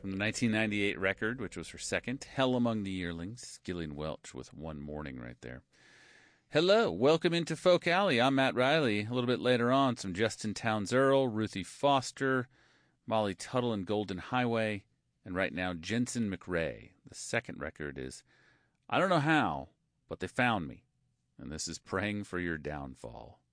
From the 1998 record, which was her second, Hell Among the Yearlings, Gillian Welch with One Morning right there. Hello, welcome into Folk Alley. I'm Matt Riley. A little bit later on, some Justin Townes Earl, Ruthie Foster, Molly Tuttle and Golden Highway, and right now, Jensen McRae. The second record is I Don't Know How, but They Found Me. And this is Praying for Your Downfall.